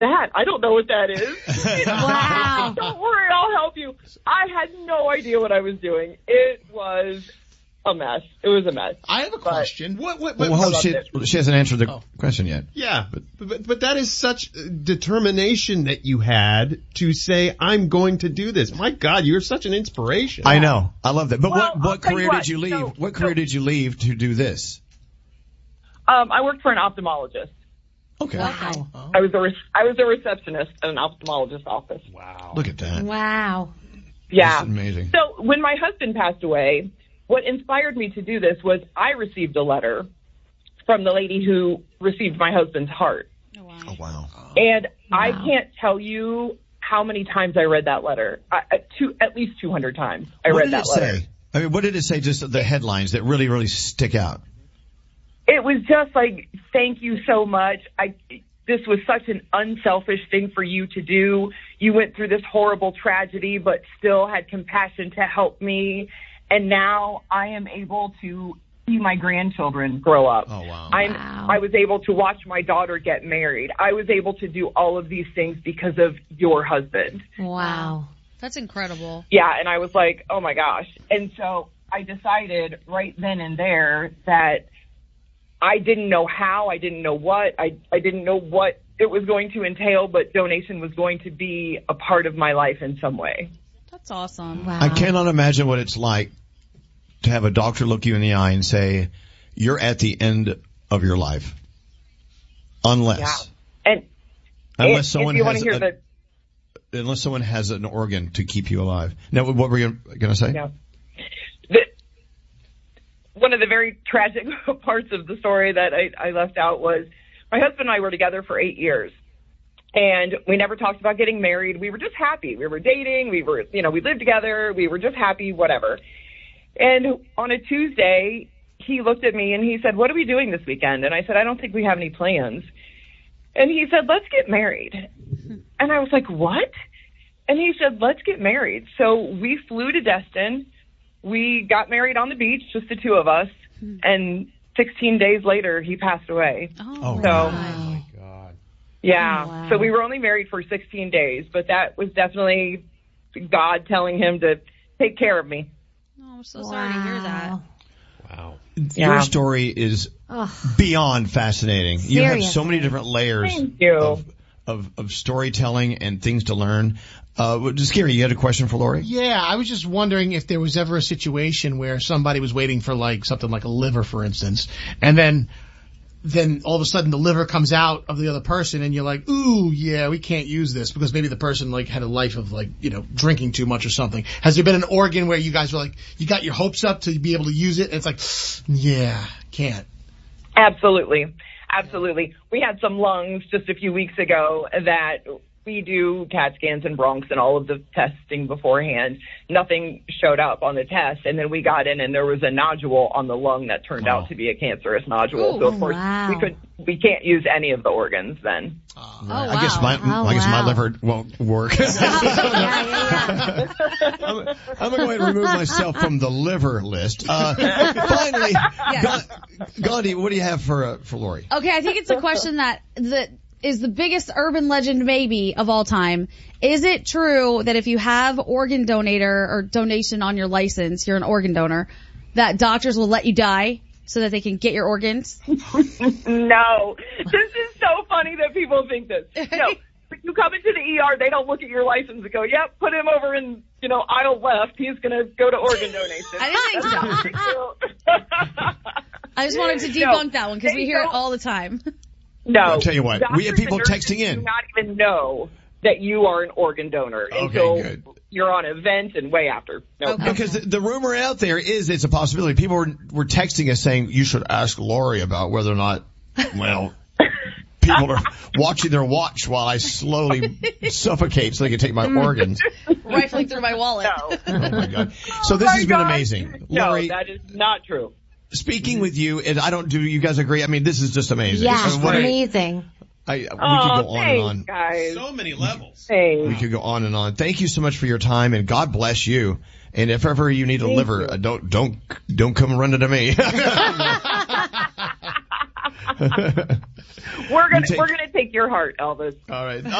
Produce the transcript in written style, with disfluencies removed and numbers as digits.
that? I don't know what that is. Wow. Don't worry, I'll help you. I had no idea what I was doing. It was a mess. It was a mess. I have a question. She hasn't answered the question yet. Yeah, but that is such determination that you had to say, I'm going to do this. My God, you're such an inspiration. I know. I love that. But what career what, did you leave? What career did you leave to do this? I worked for an ophthalmologist. Okay. Wow. I was a receptionist at an ophthalmologist's office. Wow. Look at that. Wow. Yeah. That's amazing. So when my husband passed away, what inspired me to do this was I received a letter from the lady who received my husband's heart. Oh, wow. And I can't tell you how many times I read that letter. At least 200 times I read that letter. Say? I mean, what did it say? Just the headlines that really, really stick out. It was just like, thank you so much. This was such an unselfish thing for you to do. You went through this horrible tragedy, but still had compassion to help me. And now I am able to see my grandchildren grow up. Oh, wow. I was able to watch my daughter get married. I was able to do all of these things because of your husband. Wow. That's incredible. Yeah, and I was like, oh my gosh. And so I decided right then and there that I didn't know how, I didn't know what, I didn't know what it was going to entail, but donation was going to be a part of my life in some way. That's awesome. Wow. I cannot imagine what it's like to have a doctor look you in the eye and say, you're at the end of your life. Unless someone has an organ to keep you alive. Now, what were you going to say? Yeah. One of the very tragic parts of the story that I left out was my husband and I were together for 8 years. And we never talked about getting married. We were just happy. We were dating. We lived together. We were just happy, whatever. And on a Tuesday, he looked at me and he said, what are we doing this weekend? And I said, I don't think we have any plans. And he said, let's get married. And I was like, what? And he said, let's get married. So we flew to Destin. We got married on the beach, just the two of us. And 16 days later, he passed away. Oh, so, wow. My God. Yeah. Oh, wow. So we were only married for 16 days, but that was definitely God telling him to take care of me. Oh, I'm so sorry to hear that. Wow. Yeah. Your story is beyond fascinating. You have so many different layers Thank you. of storytelling and things to learn. Just Gary, you had a question for Lori? Yeah, I was just wondering if there was ever a situation where somebody was waiting for like something like a liver, for instance, and then all of a sudden the liver comes out of the other person and you're like, ooh, yeah, we can't use this because maybe the person like had a life of like, drinking too much or something. Has there been an organ where you guys were like, you got your hopes up to be able to use it and it's like, yeah, can't. Absolutely. Absolutely. We had some lungs just a few weeks ago that we do CAT scans and bronchs and all of the testing beforehand. Nothing showed up on the test. And then we got in and there was a nodule on the lung that turned out to be a cancerous nodule. So of course we can't use any of the organs then. I guess my liver won't work. I'm going to go ahead and remove myself from the liver list. Finally, Gandhi, what do you have for Lori? Okay, I think it's a question that is the biggest urban legend maybe of all time. Is it true that if you have organ donator or donation on your license, you're an organ donor, that doctors will let you die so that they can get your organs? No. This is so funny that people think this. No. When you come into the ER, they don't look at your license and go, yep, put him over in, aisle left. He's going to go to organ donation. I didn't think so. I just wanted to debunk that one because we hear it all the time. No. I'll tell you what, we have people texting in. Do not even know that you are an organ donor until you're on a vent and way after. No. Okay. Because the rumor out there is it's a possibility. People were texting us saying you should ask Lori about whether or not, people are watching their watch while I slowly suffocate so they can take my organs. Rifling through my wallet. No. Oh my God. So this has been amazing. No, Lori, that is not true. Speaking with you, and do you guys agree? I mean, this is just amazing. Yeah, amazing. We could go on and on. Guys. So many levels. We could go on and on. Thank you so much for your time, and God bless you. And if ever you need a liver, don't come running to me. We're gonna take your heart, Elvis. All right.